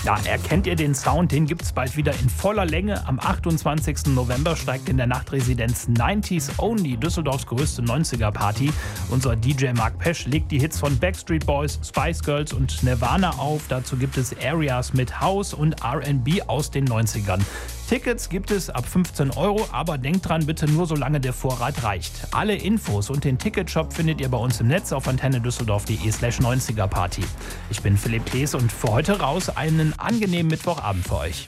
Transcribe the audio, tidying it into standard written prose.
Ja, erkennt ihr den Sound? Den gibt's bald wieder in voller Länge. Am 28. November steigt in der Nachtresidenz 90s Only, Düsseldorfs größte 90er-Party. Unser DJ Mark Pesch legt die Hits von Backstreet Boys, Spice Girls und Nirvana auf. Dazu gibt es Areas mit House und R&B aus den 90ern. Tickets gibt es ab 15 €, aber denkt dran, bitte nur solange der Vorrat reicht. Alle Infos und den Ticketshop findet ihr bei uns im Netz auf antennedüsseldorf.de/90er-Party. Ich bin Philipp Thees und für heute raus einen angenehmen Mittwochabend für euch.